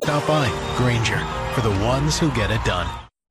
Stop by Grainger for the ones who get it done.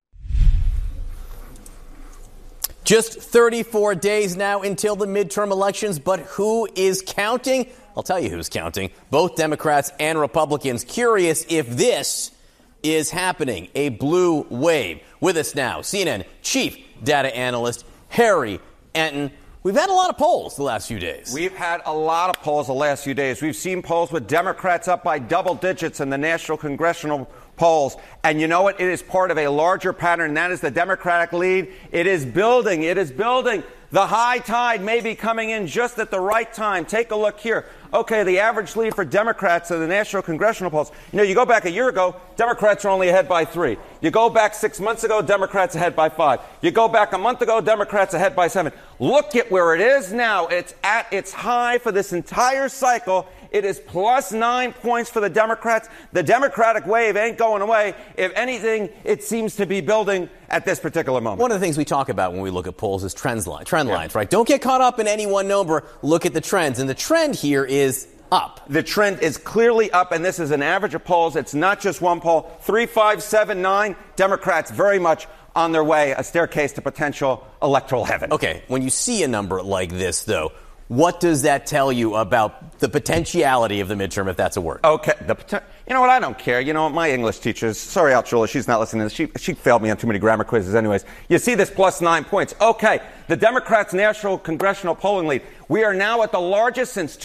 Just 34 days now until the midterm elections, but who is counting? I'll tell you who's counting. Both Democrats and Republicans curious if this is happening. A blue wave. With us now, CNN chief data analyst Harry Enten. We've had a lot of polls the last few days. We've had a lot of polls the last few days. We've seen polls with Democrats up by double digits in the national congressional polls. And you know what? It is part of a larger pattern, and that is the Democratic lead. It is building. It is building. The high tide may be coming in just at the right time. Take a look here. Okay, the average lead for Democrats in the national congressional polls. You know, you go back a year ago, Democrats are only ahead by 3. You go back 6 months ago, Democrats ahead by 5. You go back a month ago, Democrats ahead by 7. Look at where it is now. It's at its high for this entire cycle. It is plus 9 points for the Democrats. The Democratic wave ain't going away. If anything, it seems to be building at this particular moment. One of the things we talk about when we look at polls is trend lines, right? Don't get caught up in any one number. Look at the trends. And the trend here is up. The trend is clearly up, and this is an average of polls. It's not just one poll. 3, 5, 7, 9. Democrats very much on their way, a staircase to potential electoral heaven. Okay, when you see a number like this, though, what does that tell you about the potentiality of the midterm, if that's a word? Okay, you know what? I don't care. You know, my English teachers, sorry, Altrulla, she's not listening to this. She failed me on too many grammar quizzes anyways. You see this plus 9 points. Okay, the Democrats' national congressional polling lead. We are now at the largest since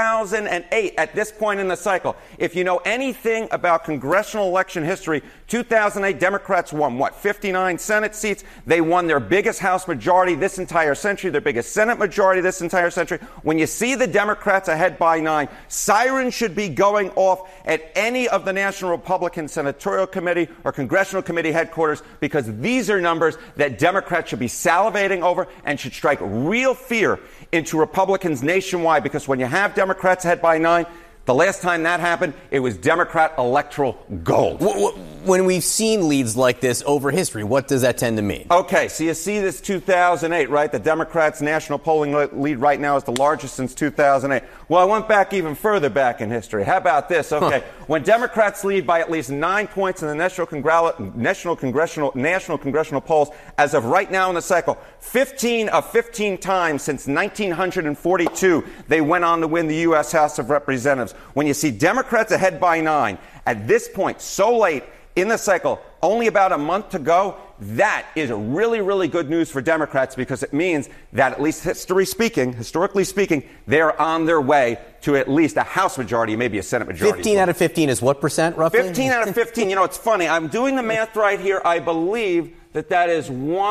2008 at this point in the cycle. If you know anything about congressional election history, 2008 Democrats won, 59 Senate seats. They won their biggest House majority this entire century, their biggest Senate majority this entire century. When you see the Democrats ahead by 9, sirens should be going off at any of the National Republican Senatorial Committee or Congressional Committee headquarters, because these are numbers that Democrats should be salivating over and should strike real fear into Republicans nationwide, because when you have Democrats ahead by 9, the last time that happened, it was Democrat electoral gold. When we've seen leads like this over history, what does that tend to mean? Okay, so you see this 2008, right? The Democrats' national polling lead right now is the largest since 2008. Well, I went back even further back in history. How about this? Okay, when Democrats lead by at least 9 points in the national congressional polls, as of right now in the cycle, 15 of 15 times since 1942, they went on to win the U.S. House of Representatives. When you see Democrats ahead by 9, at this point, so late in the cycle, only about a month to go, that is really, really good news for Democrats, because it means that, at least historically speaking, they're on their way to at least a House majority, maybe a Senate majority. 15 out of 15 is what percent, roughly? 15 out of 15. You know, it's funny. I'm doing the math right here. I believe that is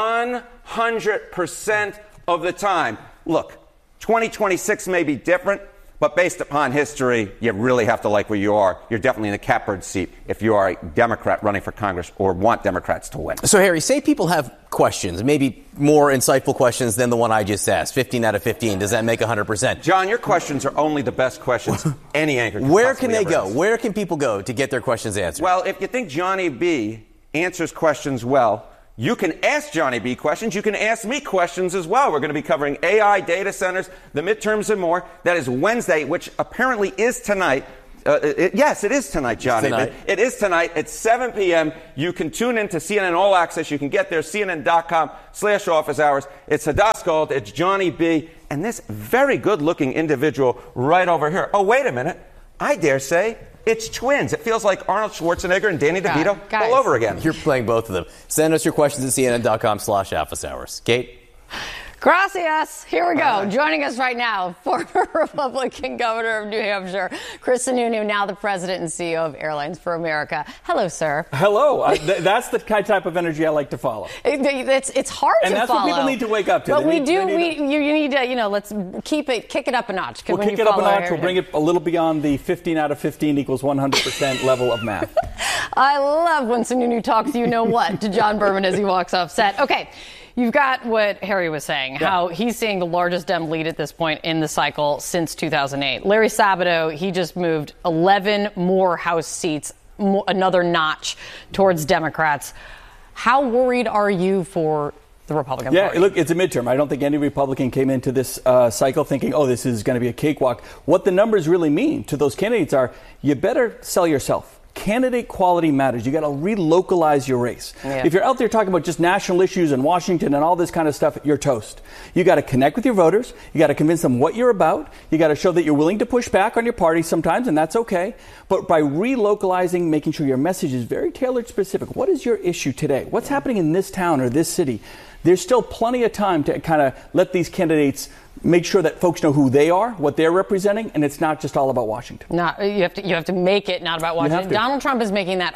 100% of the time. Look, 2026 may be different, but based upon history, you really have to like where you are. You're definitely in the catbird seat if you are a Democrat running for Congress or want Democrats to win. So, Harry, say people have questions, maybe more insightful questions than the one I just asked. 15 out of 15. Does that make 100%? John, your questions are only the best questions any anchor can Where can they ever go? ask. Where can people go to get their questions answered? Well, if you think Johnny B answers questions well, you can ask Johnny B questions. You can ask me questions as well. We're going to be covering AI, data centers, the midterms, and more. That is Wednesday, which apparently is tonight. Yes, it is tonight, Johnny. It is tonight at 7 p.m. You can tune in to CNN All Access. You can get there, CNN.com/office hours. It's Hadass Gold. It's Johnny B. And this very good-looking individual right over here. Oh, wait a minute. I dare say it's twins. It feels like Arnold Schwarzenegger and Danny DeVito all over again. You're playing both of them. Send us your questions at CNN.com/office hours. Kate? Gracias. Here we go. Joining us right now, former Republican governor of New Hampshire, Chris Sununu, now the president and CEO of Airlines for America. Hello, sir. Hello. That's the type of energy I like to follow. It's hard to follow. And that's what people need to wake up to. But you need to, let's kick it up a notch. We'll kick it up a notch. We'll bring it a little beyond the 15 out of 15 equals 100% level of math. I love when Sununu talks, you know what, to John Berman as he walks off set. Okay. You've got what Harry was saying, how he's seeing the largest Dem lead at this point in the cycle since 2008. Larry Sabato, he just moved 11 more House seats, another notch towards Democrats. How worried are you for the Republican Party? Yeah, look, it's a midterm. I don't think any Republican came into this cycle thinking, this is going to be a cakewalk. What the numbers really mean to those candidates are, you better sell yourself. Candidate quality matters. You got to relocalize your race. Yeah. If you're out there talking about just national issues in Washington and all this kind of stuff, you're toast. You got to connect with your voters. You got to convince them what you're about. You got to show that you're willing to push back on your party sometimes, and that's okay. But by relocalizing, making sure your message is very tailored specific. What is your issue today? What's happening in this town or this city? There's still plenty of time to kind of let these candidates make sure that folks know who they are, what they're representing, and it's not just all about Washington. You have to make it not about Washington. Donald Trump is making that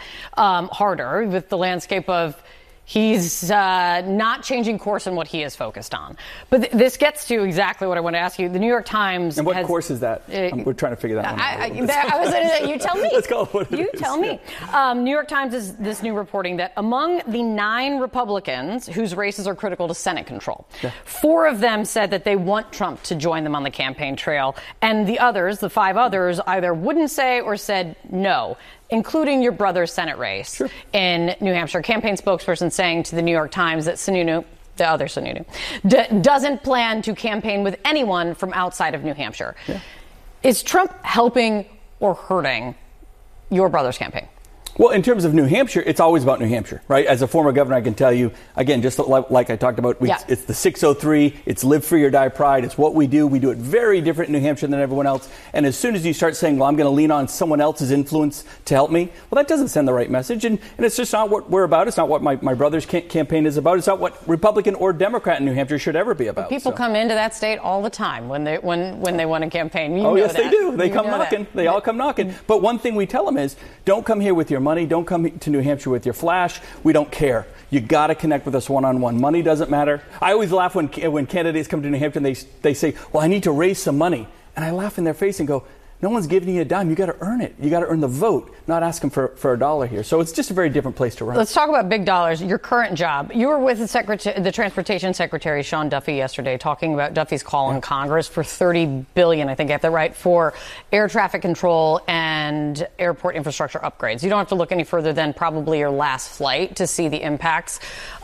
harder with the landscape of he's not changing course in what he is focused on. But this gets to exactly what I want to ask you. The New York Times. And what course is that? We're trying to figure that one out. I was going to say, you tell me. Let's call it what it is. You tell me. New York Times is this new reporting that among the 9 Republicans whose races are critical to Senate control, 4 of them said that they want Trump to join them on the campaign trail. And the others, the 5 others, either wouldn't say or said no, including your brother's Senate race in New Hampshire. Campaign spokesperson saying to the New York Times that Sununu, the other Sununu, doesn't plan to campaign with anyone from outside of New Hampshire. Yeah. Is Trump helping or hurting your brother's campaign? Well, in terms of New Hampshire, it's always about New Hampshire, right? As a former governor, I can tell you, again, just like I talked about, it's the 603, it's live free or die pride, it's what we do. We do it very different in New Hampshire than everyone else. And as soon as you start saying, well, I'm going to lean on someone else's influence to help me, well, that doesn't send the right message. And it's just not what we're about. It's not what my brother's campaign is about. It's not what Republican or Democrat in New Hampshire should ever be about. But people come into that state all the time when they want to campaign. Yes, they do. They come knocking. They all come knocking. But one thing we tell them is, don't come here with your money. Don't come to New Hampshire with your flash. We don't care. You got to connect with us one-on-one. Money doesn't matter. I always laugh when candidates come to New Hampshire and they say, well, I need to raise some money. And I laugh in their face and go, no one's giving you a dime. You got to earn it. You got to earn the vote, not ask them for $1 here. So it's just a very different place to run. Let's talk about big dollars. Your current job. You were with the Transportation Secretary, Sean Duffy, yesterday, talking about Duffy's call in Congress for $30 billion, I think I have that right, for air traffic control and airport infrastructure upgrades. You don't have to look any further than probably your last flight to see the impacts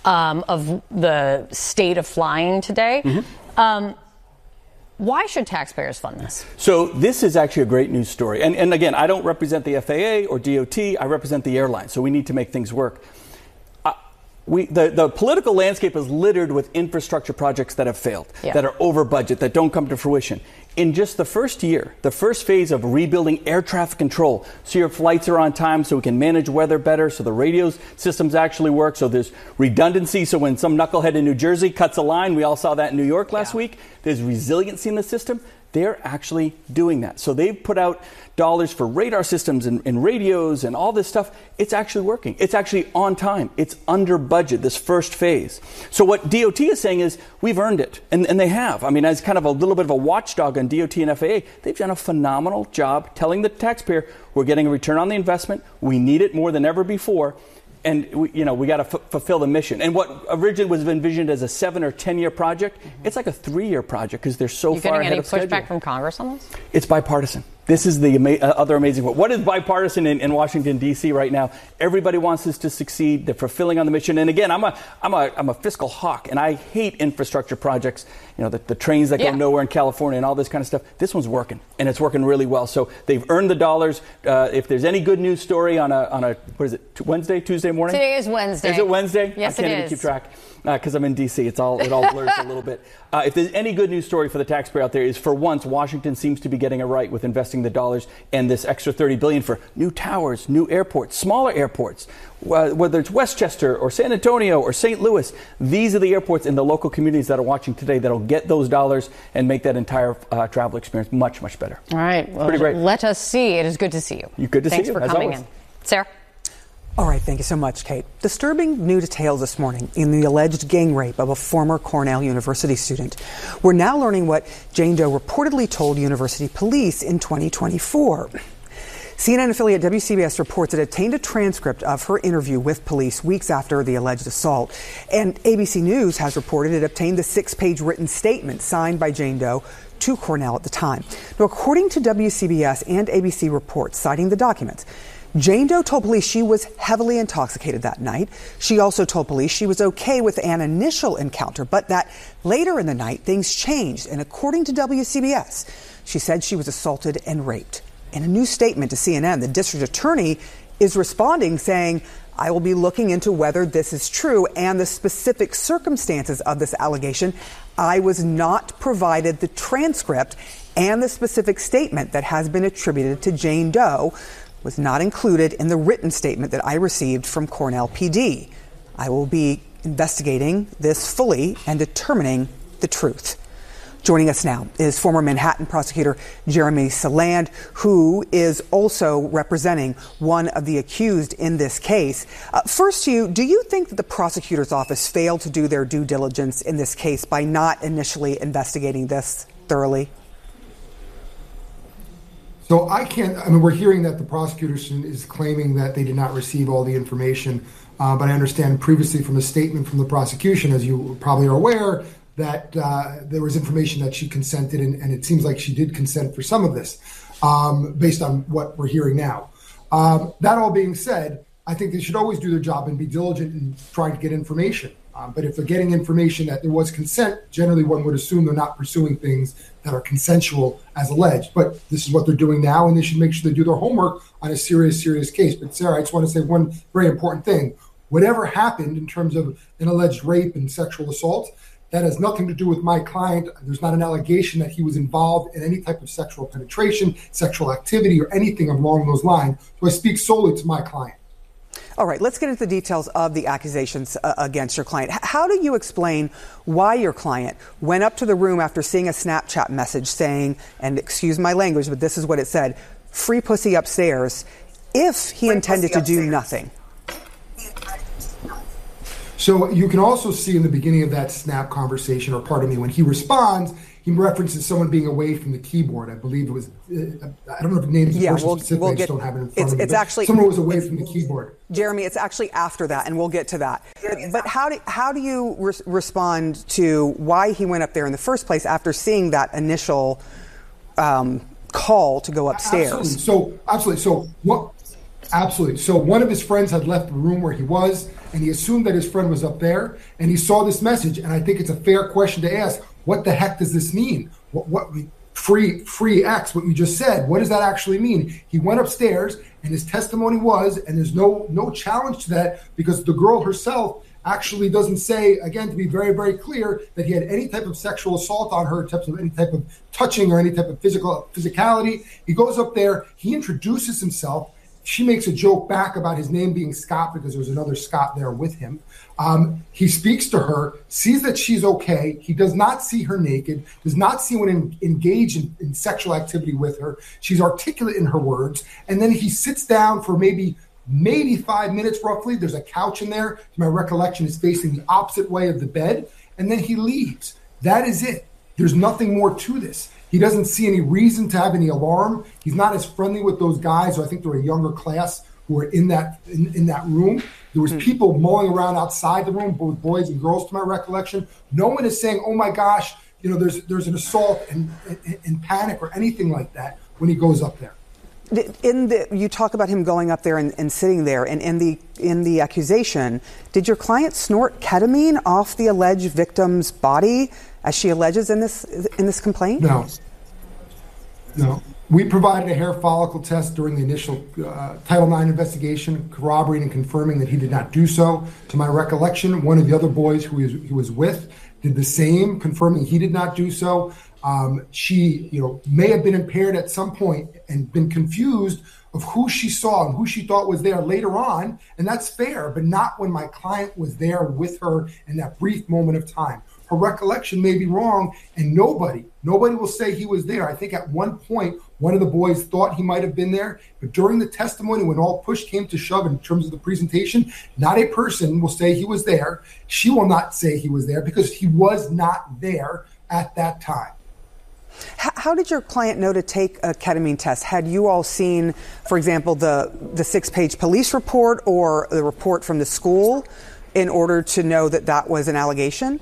of the state of flying today. Mm-hmm. Why should taxpayers fund this? So this is actually a great news story. And again, I don't represent the FAA or DOT. I represent the airline. So we need to make things work. The political landscape is littered with infrastructure projects that have failed, that are over budget, that don't come to fruition. In just the first year, the first phase of rebuilding air traffic control, so your flights are on time, so we can manage weather better, so the radio systems actually work, so there's redundancy, so when some knucklehead in New Jersey cuts a line, we all saw that in New York last week, there's resiliency in the system. They're actually doing that. So they've put out dollars for radar systems and radios and all this stuff. It's actually working. It's actually on time. It's under budget, this first phase. So what DOT is saying is we've earned it. And they have. I mean, as kind of a little bit of a watchdog on DOT and FAA, they've done a phenomenal job telling the taxpayer we're getting a return on the investment. We need it more than ever before. And we got to fulfill the mission. And what originally was envisioned as a 7 or 10 year project, it's like a 3-year project because they're so far ahead of schedule. You getting any pushback from Congress on this? It's bipartisan. This is the other amazing part. What is bipartisan in Washington, D.C. right now? Everybody wants us to succeed. They're fulfilling on the mission. And again, I'm a fiscal hawk, and I hate infrastructure projects. The trains that go nowhere in California and all this kind of stuff. This one's working, and it's working really well. So they've earned the dollars. If there's any good news story on a what is it? Tuesday morning? Today is Wednesday. Is it Wednesday? Yes, I can't even keep track. Because I'm in D.C. It all blurs a little bit. If there's any good news story for the taxpayer out there is, for once, Washington seems to be getting it right with investing the dollars and this extra $30 billion for new towers, new airports, smaller airports, whether it's Westchester or San Antonio or St. Louis. These are the airports in the local communities that are watching today that'll get those dollars and make that entire travel experience much, much better. All right. Well, pretty great. Let us see. It is good to see you. Good to see you. Thanks for coming in. Sarah? All right, thank you so much, Kate. Disturbing new details this morning in the alleged gang rape of a former Cornell University student. We're now learning what Jane Doe reportedly told university police in 2024. CNN affiliate WCBS reports it obtained a transcript of her interview with police weeks after the alleged assault. And ABC News has reported it obtained the 6-page written statement signed by Jane Doe to Cornell at the time. Now, according to WCBS and ABC reports citing the documents, Jane Doe told police she was heavily intoxicated that night. She also told police she was okay with an initial encounter, but that later in the night, things changed. And according to WCBS, she said she was assaulted and raped. In a new statement to CNN, the district attorney is responding saying, I will be looking into whether this is true and the specific circumstances of this allegation. I was not provided the transcript, and the specific statement that has been attributed to Jane Doe was not included in the written statement that I received from Cornell PD. I will be investigating this fully and determining the truth. Joining us now is former Manhattan prosecutor Jeremy Saland, who is also representing one of the accused in this case. First to you, do you think that the prosecutor's office failed to do their due diligence in this case by not initially investigating this thoroughly? So we're hearing that the prosecutor is claiming that they did not receive all the information, but I understand previously from a statement from the prosecution, as you probably are aware, that there was information that she consented, and it seems like she did consent for some of this, based on what we're hearing now. That all being said, I think they should always do their job and be diligent in trying to get information. But if they're getting information that there was consent, generally one would assume they're not pursuing things that are consensual as alleged. But this is what they're doing now, and they should make sure they do their homework on a serious case. But Sarah, I just want to say one very important thing. Whatever happened in terms of an alleged rape and sexual assault, that has nothing to do with my client. There's not an allegation that he was involved in any type of sexual penetration, sexual activity, or anything along those lines. So I speak solely to my client. All right, let's get into the details of the accusations against your client. How do you explain why your client went up to the room after seeing a Snapchat message saying, and excuse my language, but this is what it said, free pussy upstairs, if he intended to do nothing? So you can also see in the beginning of that Snap conversation, or pardon me, when he responds, he references someone being away from the keyboard. I believe it was, I don't know if the name is specific, I just don't have it in front of me. It's actually, someone was away from the keyboard. Jeremy, it's actually after that, and we'll get to that. But how do you respond to why he went up there in the first place after seeing that initial call to go upstairs? Absolutely. So one of his friends had left the room where he was, and he assumed that his friend was up there, and he saw this message, and I think it's a fair question to ask, what the heck does this mean? What free X, what you just said, what does that actually mean? He went upstairs, and his testimony was, and there's no challenge to that, because the girl herself actually doesn't say, again, to be very, very clear, that he had any type of sexual assault on her in terms of any type of touching or any type of physicality. He goes up there, he introduces himself. She makes a joke back about his name being Scott because there was another Scott there with him. He speaks to her, sees that she's okay. He does not see her naked, does not see anyone engage in sexual activity with her. She's articulate in her words. And then he sits down for maybe 5 minutes roughly. There's a couch in there. My recollection is facing the opposite way of the bed. And then he leaves. That is it. There's nothing more to this. He doesn't see any reason to have any alarm. He's not as friendly with those guys who I think they're a younger class who were in that room. There was people mulling around outside the room, both boys and girls, to my recollection. No one is saying, "Oh my gosh, there's an assault," and panic or anything like that when he goes up there. You talk about him going up there and sitting there, and in the accusation, did your client snort ketamine off the alleged victim's body, as she alleges in this complaint? No. We provided a hair follicle test during the initial Title IX investigation, corroborating and confirming that he did not do so. To my recollection, one of the other boys who he was with did the same, confirming he did not do so. She, may have been impaired at some point and been confused of who she saw and who she thought was there later on, and that's fair, but not when my client was there with her in that brief moment of time. Her recollection may be wrong, and nobody will say he was there. I think at one point, one of the boys thought he might have been there, but during the testimony, when all push came to shove in terms of the presentation, not a person will say he was there. She will not say he was there because he was not there at that time. How did your client know to take a ketamine test? Had you all seen, for example, the 6-page police report or the report from the school in order to know that was an allegation?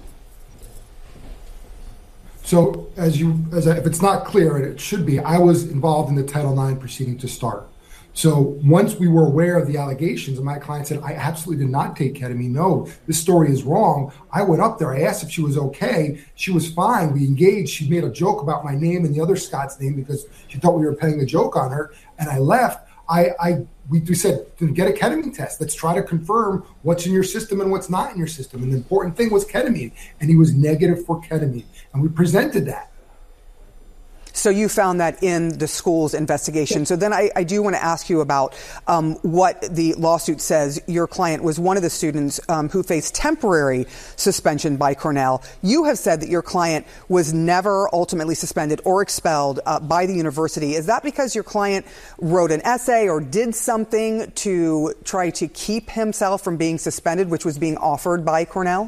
So if it's not clear, and it should be, I was involved in the Title IX proceeding to start. So once we were aware of the allegations, and my client said, I absolutely did not take ketamine. No, this story is wrong. I went up there. I asked if she was okay. She was fine. We engaged. She made a joke about my name and the other Scott's name because she thought we were playing a joke on her. And I left. We said, get a ketamine test. Let's try to confirm what's in your system and what's not in your system. And the important thing was ketamine. And he was negative for ketamine. And we presented that. So you found that in the school's investigation. So then I do want to ask you about what the lawsuit says. Your client was one of the students who faced temporary suspension by Cornell. You have said that your client was never ultimately suspended or expelled by the university. Is that because your client wrote an essay or did something to try to keep himself from being suspended, which was being offered by Cornell?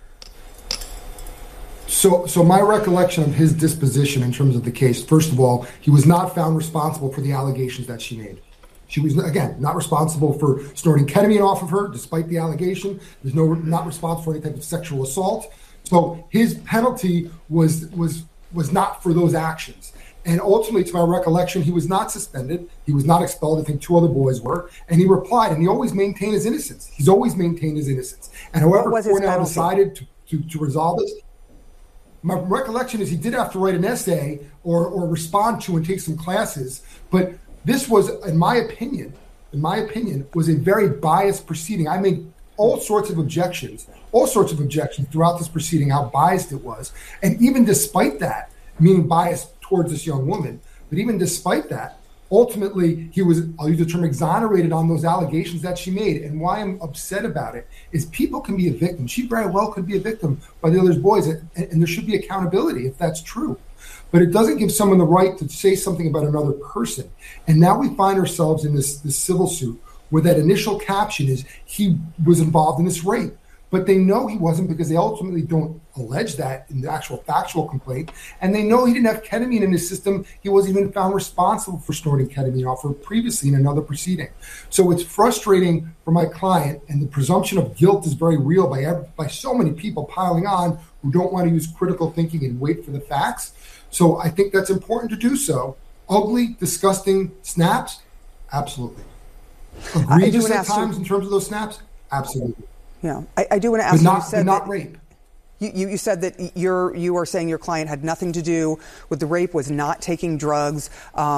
So my recollection of his disposition in terms of the case, first of all, he was not found responsible for the allegations that she made. She was, again, not responsible for snorting ketamine off of her, despite the allegation. There's not responsible for any type of sexual assault. So his penalty was not for those actions. And ultimately, to my recollection, he was not suspended. He was not expelled. I think 2 other boys were. And he replied, and he always maintained his innocence. He's always maintained his innocence. And however Cornell decided to resolve this, my recollection is he did have to write an essay or respond to and take some classes. But this was, in my opinion, was a very biased proceeding. I made all sorts of objections throughout this proceeding, how biased it was. And even despite that, meaning biased towards this young woman, but even despite that, ultimately, he was, I'll use the term, exonerated on those allegations that she made. And why I'm upset about it is people can be a victim. She very well could be a victim by the other boys, and there should be accountability if that's true. But it doesn't give someone the right to say something about another person. And now we find ourselves in this civil suit where that initial caption is he was involved in this rape. But they know he wasn't because they ultimately don't allege that in the actual factual complaint. And they know he didn't have ketamine in his system. He wasn't even found responsible for snorting ketamine off her previously in another proceeding. So it's frustrating for my client, and the presumption of guilt is very real by so many people piling on who don't want to use critical thinking and wait for the facts. So I think that's important to do so. Ugly, disgusting snaps? Absolutely. Egregious at times in terms of those snaps? Absolutely. Yeah, I do want to ask you. You said not rape. You said that you are saying your client had nothing to do with the rape, was not taking drugs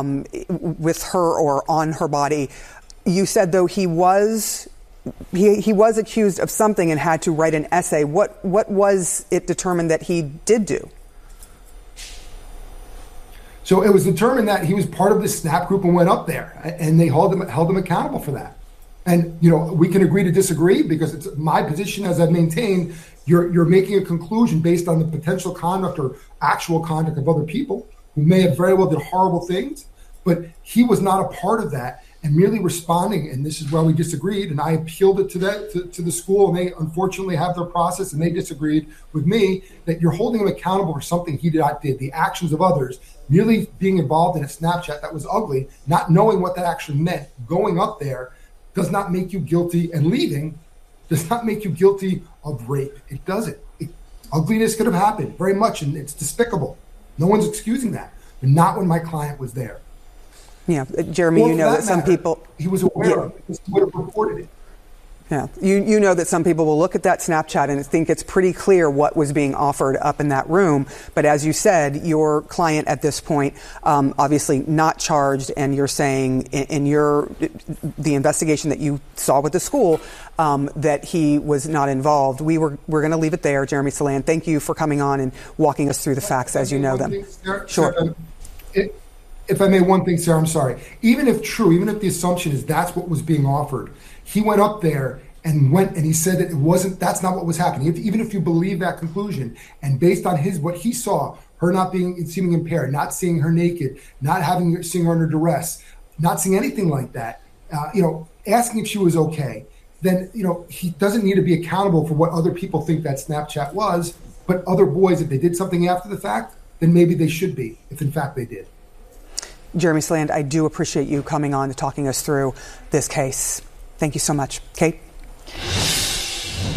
with her or on her body. You said though he was accused of something and had to write an essay. What was it determined that he did do? So it was determined that he was part of this snap group and went up there, and they held him accountable for that. And, we can agree to disagree because it's my position, as I've maintained, you're making a conclusion based on the potential conduct or actual conduct of other people who may have very well did horrible things, but he was not a part of that and merely responding. And this is where we disagreed. And I appealed it to the school, and they unfortunately have their process, and they disagreed with me that you're holding him accountable for something he did, the actions of others, merely being involved in a Snapchat that was ugly, not knowing what that actually meant, going up there, does not make you guilty, and leaving does not make you guilty of rape. It doesn't. Ugliness could have happened very much, and it's despicable. No one's excusing that, but not when my client was there. Yeah, Jeremy, you know that some people... He was aware of it. He would have reported it. Yeah, you know that some people will look at that Snapchat and think it's pretty clear what was being offered up in that room. But as you said, your client at this point, obviously not charged, and you're saying in the investigation that you saw with the school that he was not involved. We're going to leave it there. Jeremy Saland, thank you for coming on and walking us through the facts as you know them. Sure. If I may, one thing, Sarah, I'm sorry. Even if the assumption is that's what was being offered, he went up there and he said that that's not what was happening. Even if you believe that conclusion, and based on what he saw, her not seeming impaired, not seeing her naked, seeing her under duress, not seeing anything like that, asking if she was okay, then, he doesn't need to be accountable for what other people think that Snapchat was. But other boys, if they did something after the fact, then maybe they should be, if in fact they did. Jeremy Saland, I do appreciate you coming on and talking us through this case. Thank you so much. Kate?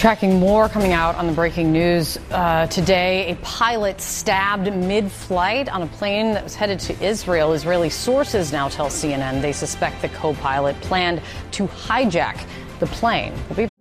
Tracking more coming out on the breaking news today. A pilot stabbed mid-flight on a plane that was headed to Israel. Israeli sources now tell CNN they suspect the co-pilot planned to hijack the plane. We'll be